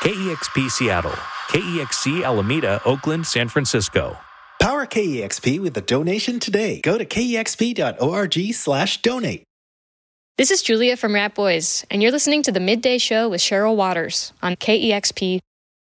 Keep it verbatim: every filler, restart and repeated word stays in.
K E X P Seattle, K E X C Alameda, Oakland, San Francisco. Power K E X P with a donation today. Go to kexp.org slash donate. This is Julia from Rat Boys, and you're listening to the Midday Show with Cheryl Waters on K E X P